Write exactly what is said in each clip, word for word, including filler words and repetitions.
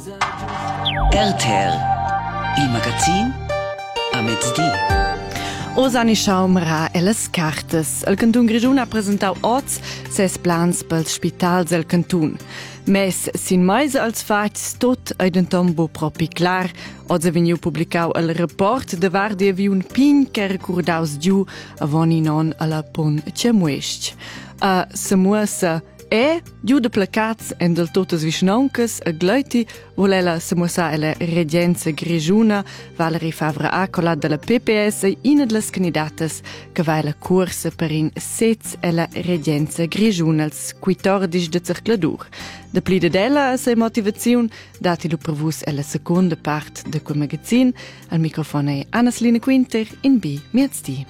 R T L, il magazin a mezzodì. Osani Schaumra e las cartas. Il Cantun Grischun ha presentau oz ses plans pels spitals del Cantun. Mes sin mais als fats tot ei denton bo propi clar. Oz è vegniu publicau il report de var di aviun pign che recordaus giu avoni non alla pon cemuest. A Samuasa e giù de placats en del totes vischnauncas a gleuti volela samuasa e la regenza grigiuna Valerie Favre-Acola della P P S e una de las candidatas che va la corsa per in sez e la regenza grigiuna als quattordici de circladur. De pli de della sa motivazione dati lo prevus e la seconda part de quel magazin. Al microfono è Anna Selina Quinter in B Merzdi.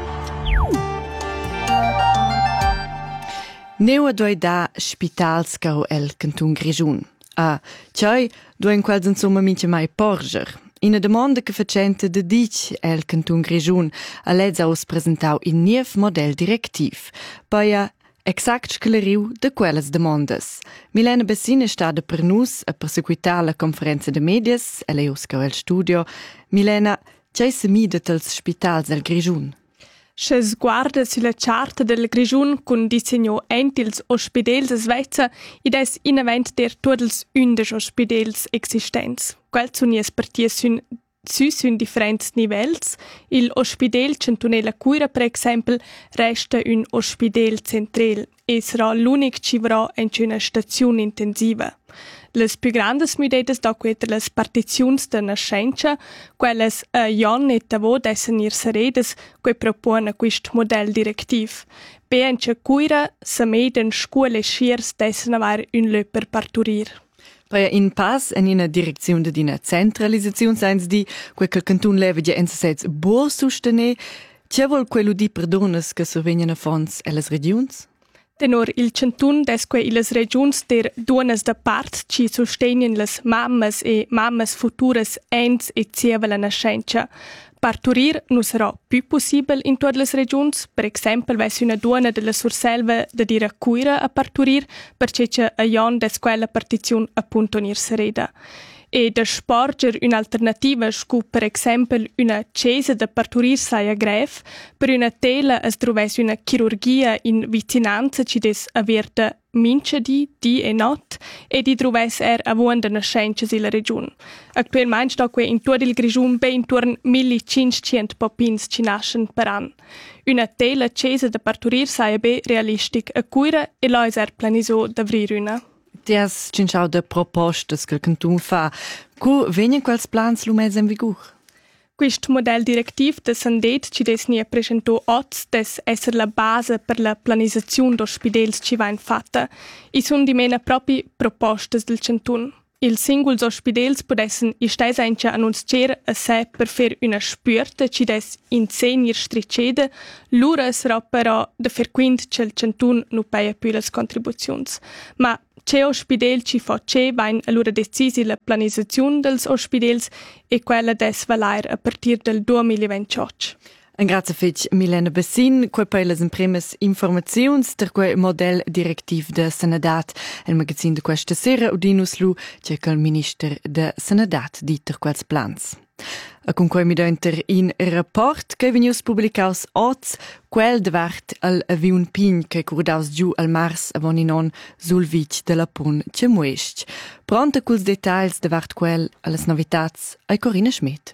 Neu doi da spitals caro el Cantun Grischun. Ah, cioè, doi in quals insomma mince mai porger. Ina domanda che facente de dic el Cantun Grischun a lez aus presentau in niev model directiv. Poi a exact scleriu de quelles demandas. Milena Bessin sta de per nus a perseguitar la conferenza de medias, e lei usca el studio. Milena, c'è se mida tels spitals del Grischun? Se sguarda sulla charta del Grischun con disegno entils ospedels a Svezia id es in event der tuodels undes ospedels existents. Quel sun ies parties sun su sun differents nivels. Il ospedel Centunella Cuira, per exempel, resta un ospedel central e sarà l'unic ci avrà in una stazione intensiva. Les più grandes mudetes da queter les partiziuns de nascenza, quelles a Jan e Tavo dessen ir seredes, que propone quist model directiv. Be en ce cuira, se meden scuole schiers dessen avar un lö per parturir. Poi in pass en in direzione de dina centralisazione sains di quel che il Cantun leva già ensets buo sustene, c'è vol quello di perdonas che survegnan a fons e les regions? Tenor il Cantun desque iles regions der duonas da part ci sostenien les mammas e mammas futuras ens e zievela nascenza. Parturir non sarà più possibile in tutte le regions, per esempio, se una donna della Surselva da dire cuira a parturir, perché c'è a Jan des quella partizione appunto nir sereda. E da sporger un'alternativa scu, per esempio, una chiesa da parturir saia greve, per una tela es trovesse una chirurgia in vicinanza ci des averta mince di, di e not, e di trovesse er avon da nascences in la region. Actualmente sta que in tutto il Grischun ben intorno millecinquecento popins ci nascen per an. Una tela chiesa da parturir saia be realistic a cuira e la er planiso d'avrir una. Tias cinchau de propostas che il Cantun fa. Cu venien quels plans lumez in vigur? Quist model directiv de Sandet ci des nie presentò oz des esser la base per la planizazione d'ospedels ci vain fatta. I sun di mena propi propostas del Cantun. Il singuls ospedels podessen i stais eincha annunzier a se per fer una spürta ci des in senir stricede, l'ura sarà però de fer quint c'è il Cantun nu paia più las contribuzions. Ma c'è ospedel ci fa c'è vain allora decisi la planizazione dels ospedels e quella des valair a partir del duemilaventotto. Un grazie fetch Milena Bessin, quei per les imprimes informazions ter quei model directiv de Senadat, il magazin de questa sera udinus lu c'è che il minister de Senadat diter quels plans. A con quei mi denter in rapport che venius publicaus oz, quel devart al aviun pign che curdaus giù al mars avon non sul vic de la pun cemuest. Pronta culs details devart quel alles novitats ai Corinna Schmidt.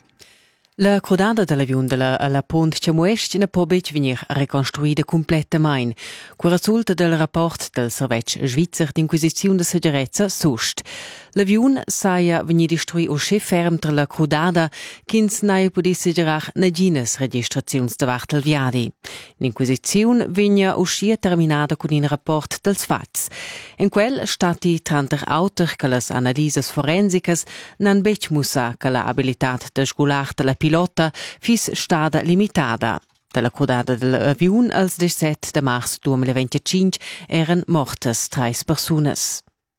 La crodada dell'avion della alla pont Cemuest ne può bec venir reconstruida completamente, con risulta del rapport del Servizio Svizzer d'Inquisizione de Seggerezza Sust. L'avion saia venir distrui o chef ferm tra la crodada, ch'ins naia podesse gerar negines registrazions de vart al viadi. L'Inquisizione vegna uscia terminada con in rapport dels fats. In quel stati tranter auter che las analises forensicas nan bec musa che la abilitat de sgular de la pilota fis stada limitada. Dalla codada dell'avion als diciassette de mars duemilaventicinque eran mortes treis personas.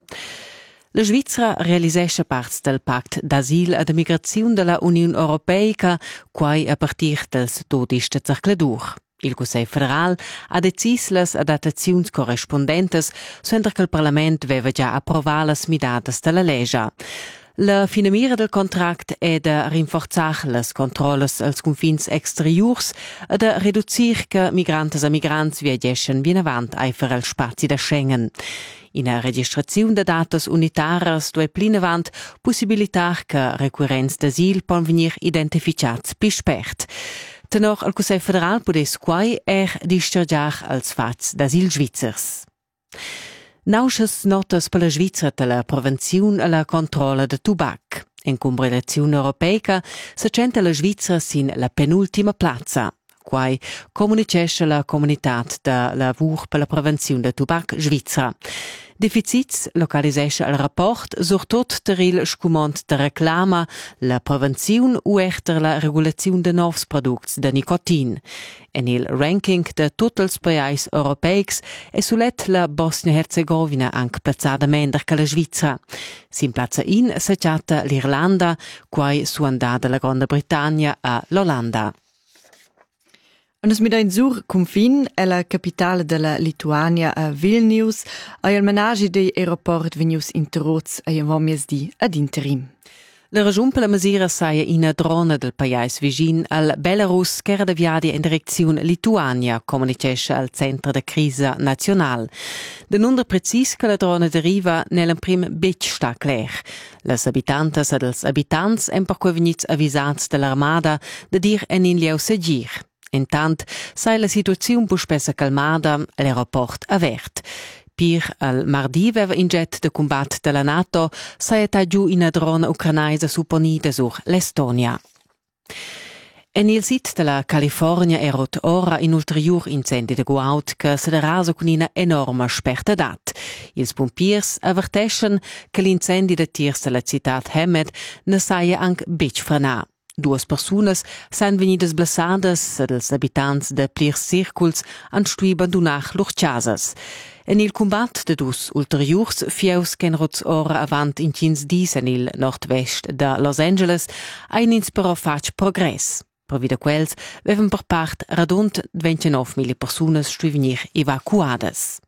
La Svizzera realisesce parts del pact d'asil e de migrazione della Unione Europea, quai a partir dels dodici circladur. Il Consiglio federal ha decis las adattaziuns correspondentes, suenter che il Parlament veva già approvar las midadas della legge. La finamira del contract è da rinforzar las controllas als confins exteriors e da reduzir che migrantes e migrants viageschen bien avant eifer al spazi da Schengen. In a registrazione de datas unitaras due plinavant possibilitar che requirents d'asil pon venir identificats pi spert. Tenor al Cussei Federal podes quai er dischargiar als fats d'asil svizzers. Nauschas notas per la Svizra de la prevenzione e la controlla de tubac. In cumbrelazione europeica s'accenta la Svizra sin la penultima plazza. Quai comunicesce la comunitat de lavur per la prevenzione de tubac Svizra. Deficits localisesce al rapport surtot ter il scumont de reclama, la prevenzione u echter la regulazione de novs products de nicotin. En il ranking de tuttels païs europeics è sulet la Bosnia-Herzegovina anche plazzada mender che la Svizra. Sin plazza in s'acciata l'Irlanda, quai su andada la Grande Britannia a l'Olanda. Nos mi da in sur confin è la capitale della Lituania a Vilnius e il menagi dei aeroport venius interrots e in vomies di ad interim. La ragione per la misura saia in drona del paese vicino al Belarus che era deviata in direzione Lituania, comunicesce al centro de crisi nazionale. De non precis che la drona deriva nel prim bec sta clar. Les abitantes e els abitants hem per venits avvisats dell'armada de dir en in lieu segir. Intant sai la situazione può spessa calmata e l'aeroport avert. Pir al mardi veva in jet de combat della NATO sai ta giù in a drona ucrainaisa supponita sur l'Estonia. En il sit della California erot ora in ulterior incendi de guaut che se raso con una enorma sperta dat. Ils pompiers averteschen che l'incendi de tiers della città Hamed ne saia anche bec frena. Duas personas sain venidas blessadas ed els abitants de plirs circuls han stui abandonar lur chasas. En il combat de dus ulteriors fieus ken rots ora avant in quins dis en il nord-vest de Los Angeles ein ins però fac progress. Per vida quels veven per part radunt ventinove mille personas stui venir evacuadas.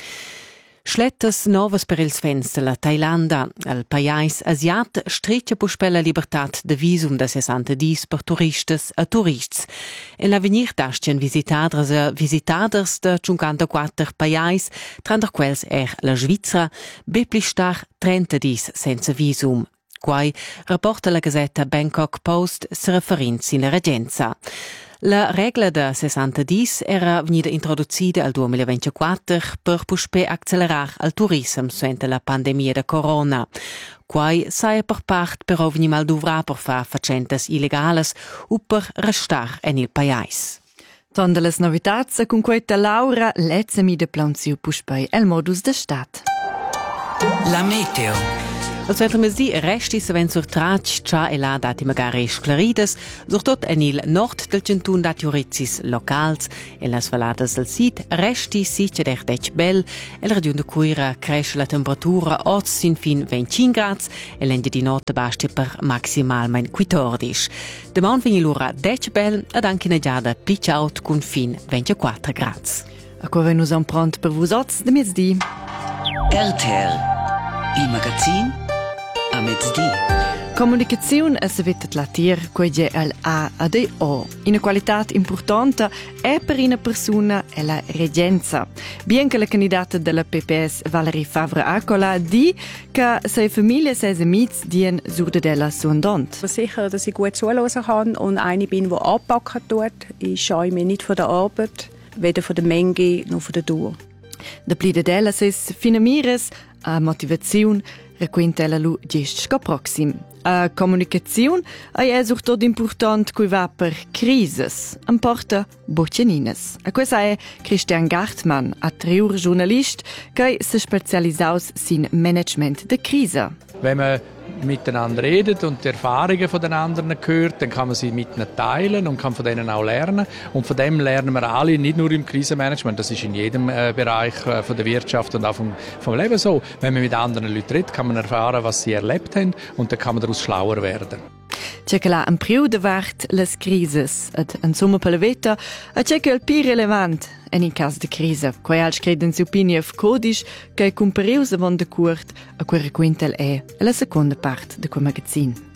Schlettes novas per ils fans de la Thailanda. El país asiat streccia pusch per la libertat de visum de sessanta dis per turistes e turists. En l'avenir d'astien visitadres e visitaders de cinquantaquattro país, trander quels er la Svizra, be pli star trenta dis senza visum. Quai rapporta la Gazzetta Bangkok Post se referins in la regenza. La regla de sessanta dis era venuta introducida al duemilaventiquattro per puspe accelerar al turismo suente la pandemia de corona. Quai saia per part però veni mal duvra per far facentas illegales u per restar en il país. Tonde les novitats con questa Laura lezzemi de planziu puspe el modus de stat. La meteo. Als vetter mes di resti se ven sur trac cia e la dati magari sclarides, surtot en il nord del centun dati orizis locals, e las valadas del sit resti sitja der dec bel, e la regione de Cuira cresce la temperatura oz sin fin venticinque grads, e l'ende di notte basti per maximalmein quattordici. Demon veni l'ura dec bel, ed anche negiada pitchaut con fin ventiquattro grads. A qua venus an pront per vus oz de mezzdi. R T L. Il magazin a mezzdi. Comunicazione e savettet la tir quegge al A a D O. Una qualità importante è per una persona è la regenza. Bien che la candidata della P P S Valerie Favre-Acola di che sei famiglia e sei amici dien sur della suondont. Sicher, dass ich gut zuhören kann und eine bin, die anpacken tut. Ich scheue mich nicht von der Arbeit, weder von der Menge noch von der Dauer. De plide della ses finamires a motivazione requintella lu gest sco proxim. A comunicazione è surtot important cui va per crises, importa boccianines. A questa è Christian Gartmann, a triur giornalist che si specializzaus sin management de crisi. Wenn man miteinander redet und die Erfahrungen von den anderen hört, dann kann man sie miteinander teilen und kann von denen auch lernen. Und von dem lernen wir alle, nicht nur im Krisenmanagement, das ist in jedem äh, Bereich äh, von der Wirtschaft und auch vom, vom Leben so. Wenn man mit anderen Leuten redet, kann man erfahren, was sie erlebt haben und dann kann man daraus schlauer werden. c'è che là un priu davart les crises, ed insomma per la veta, e c'è che il più relevant è in caso di crisi. Quai al screden si opinia of codisch, che è comparius avon de curt, a quella quintel è la seconda part de quel magazin.